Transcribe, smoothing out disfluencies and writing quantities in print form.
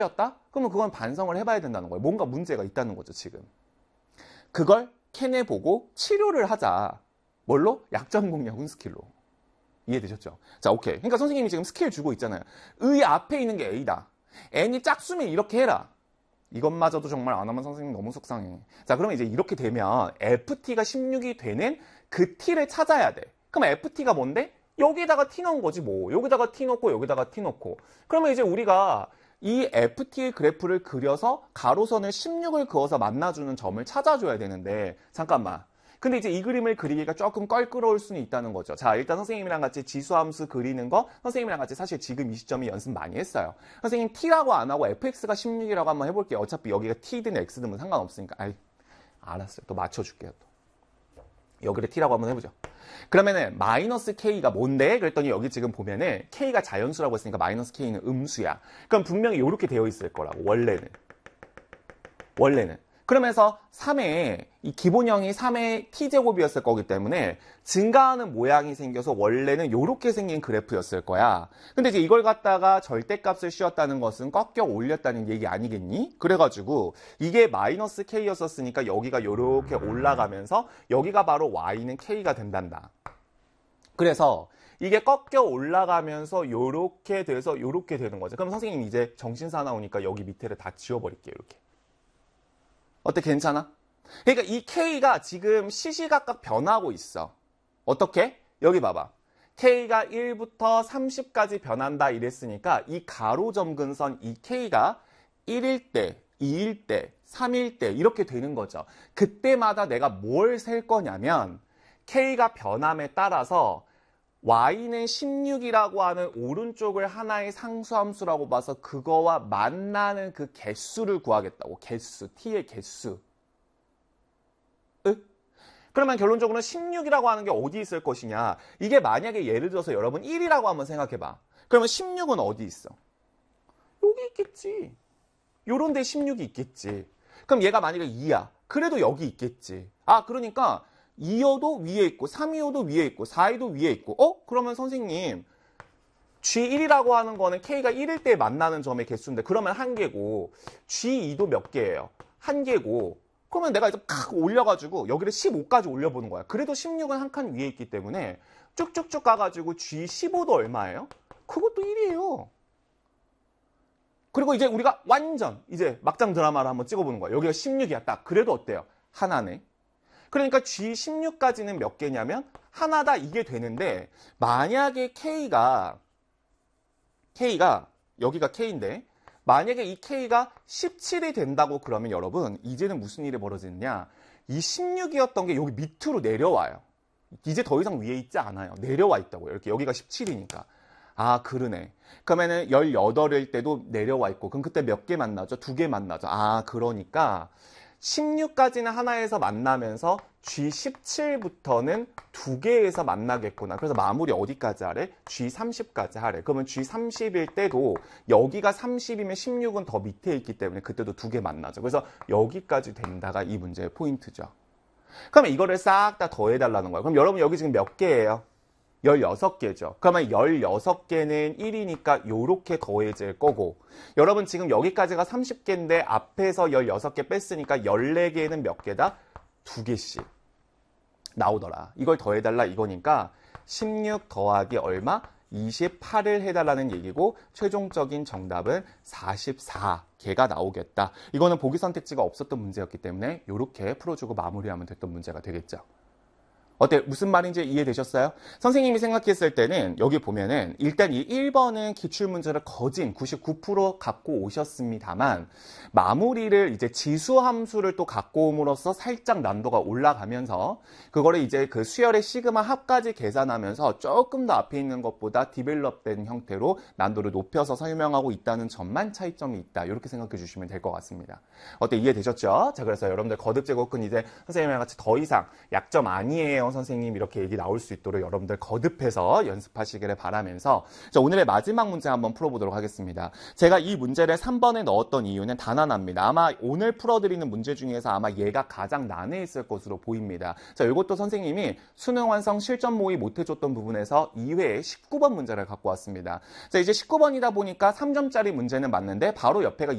였다? 그러면 그건 반성을 해봐야 된다는 거예요. 뭔가 문제가 있다는 거죠, 지금. 그걸 캐내보고 치료를 하자. 뭘로? 약점공략 운스킬로. 이해되셨죠? 자, 오케이. 그러니까 선생님이 지금 스킬 주고 있잖아요. 의 앞에 있는 게 A다. N이 짝수면 이렇게 해라. 이것마저도 정말 안 하면 선생님 너무 속상해. 자, 그러면 이제 이렇게 되면 FT가 16이 되는 그 T를 찾아야 돼. 그럼 FT가 뭔데? 여기다가 T 넣은 거지 뭐. 여기다가 T 넣고 여기다가 T 넣고. 그러면 이제 우리가 이 FT의 그래프를 그려서 가로선을 16을 그어서 만나주는 점을 찾아줘야 되는데 잠깐만. 근데 이제 이 그림을 그리기가 조금 껄끄러울 수는 있다는 거죠. 자, 일단 선생님이랑 같이 지수함수 그리는 거 선생님이랑 같이 사실 지금 이 시점에 연습 많이 했어요. 선생님 T라고 안 하고 fx가 16이라고 한번 해볼게요. 어차피 여기가 T든 X든 상관없으니까. 아이, 알았어요. 또 맞춰줄게요. 또. 여기를 T라고 한번 해보죠. 그러면은 마이너스 K가 뭔데? 그랬더니 여기 지금 보면은 K가 자연수라고 했으니까 마이너스 K는 음수야. 그럼 분명히 이렇게 되어 있을 거라고. 원래는. 그러면서 3의 이 기본형이 3의 t제곱이었을 거기 때문에 증가하는 모양이 생겨서 원래는 이렇게 생긴 그래프였을 거야. 근데 이제 이걸 갖다가 절대값을 씌웠다는 것은 꺾여 올렸다는 얘기 아니겠니? 그래가지고 이게 마이너스 k였었으니까 여기가 이렇게 올라가면서 여기가 바로 y는 k가 된단다. 그래서 이게 꺾여 올라가면서 요렇게 돼서 요렇게 되는 거죠. 그럼 선생님 이제 정신사 나오니까 여기 밑에를 다 지워버릴게요. 이렇게. 어때? 괜찮아? 그러니까 이 K가 지금 시시각각 변하고 있어. 어떻게? 여기 봐봐. K가 1부터 30까지 변한다 이랬으니까 이 가로점근선 이 K가 1일 때, 2일 때, 3일 때 이렇게 되는 거죠. 그때마다 내가 뭘 셀 거냐면 K가 변함에 따라서 y는 16이라고 하는 오른쪽을 하나의 상수함수라고 봐서 그거와 만나는 그 개수를 구하겠다고. 개수, t의 개수. 그러면 결론적으로는 16이라고 하는 게 어디 있을 것이냐. 이게 만약에 예를 들어서 여러분 1이라고 한번 생각해봐. 그러면 16은 어디 있어? 여기 있겠지. 요런 데 16이 있겠지. 그럼 얘가 만약에 2야. 그래도 여기 있겠지. 아, 그러니까 2호도 위에 있고 325도 위에 있고 425도 위에 있고 그러면 선생님 G1이라고 하는 거는 K가 1일 때 만나는 점의 개수인데 그러면 한 개고 G2도 몇 개예요? 한 개고 그러면 내가 이제 팍 올려가지고 여기를 15까지 올려보는 거야. 그래도 16은 한 칸 위에 있기 때문에 쭉쭉쭉 가가지고 G15도 얼마예요? 그것도 1이에요. 그리고 이제 우리가 완전 이제 막장 드라마를 한번 찍어보는 거야. 여기가 16이야 딱. 그래도 어때요? 하나네. 그러니까 G16까지는 몇 개냐면 하나다 이게 되는데 만약에 K가 여기가 K인데 만약에 이 K가 17이 된다고 그러면 여러분 이제는 무슨 일이 벌어지느냐 이 16이었던 게 여기 밑으로 내려와요. 이제 더 이상 위에 있지 않아요. 내려와 있다고요. 이렇게 여기가 17이니까. 아, 그러네. 그러면은 18일 때도 내려와 있고 그럼 그때 몇 개 만나죠? 2개 만나죠. 아, 그러니까 16까지는 하나에서 만나면서 G17부터는 2개에서 만나겠구나. 그래서 마무리 어디까지 하래? G30까지 하래. 그러면 G30일 때도 여기가 30이면 16은 더 밑에 있기 때문에 그때도 2개 만나죠. 그래서 여기까지 된다가 이 문제의 포인트죠. 그러면 이거를 싹 다 더해달라는 거예요. 그럼 여러분 여기 지금 몇 개예요? 16개죠. 그러면 16개는 1이니까 요렇게 더해질 거고 여러분 지금 여기까지가 30개인데 앞에서 16개 뺐으니까 14개는 몇 개다? 2개씩 나오더라. 이걸 더해달라 이거니까 16 더하기 얼마? 28을 해달라는 얘기고 최종적인 정답은 44개가 나오겠다. 이거는 보기 선택지가 없었던 문제였기 때문에 이렇게 풀어주고 마무리하면 됐던 문제가 되겠죠. 어때? 무슨 말인지 이해되셨어요? 선생님이 생각했을 때는 여기 보면은 일단 이 1번은 기출문제를 거진 99% 갖고 오셨습니다만 마무리를 이제 지수함수를 또 갖고 옴으로써 살짝 난도가 올라가면서 그거를 이제 그 수열의 시그마 합까지 계산하면서 조금 더 앞에 있는 것보다 디벨롭된 형태로 난도를 높여서 설명하고 있다는 점만 차이점이 있다. 이렇게 생각해 주시면 될 것 같습니다. 어때? 이해되셨죠? 자, 그래서 여러분들 거듭제곱근 이제 선생님이랑 같이 더 이상 약점 아니에요. 선생님 이렇게 얘기 나올 수 있도록 여러분들 거듭해서 연습하시기를 바라면서 자, 오늘의 마지막 문제 한번 풀어보도록 하겠습니다. 제가 이 문제를 3번에 넣었던 이유는 단 하나입니다. 아마 오늘 풀어드리는 문제 중에서 아마 얘가 가장 난해 있을 것으로 보입니다. 자, 이것도 선생님이 수능 완성 실전 모의 못해줬던 부분에서 2회에 19번 문제를 갖고 왔습니다. 자, 이제 19번이다 보니까 3점짜리 문제는 맞는데 바로 옆에가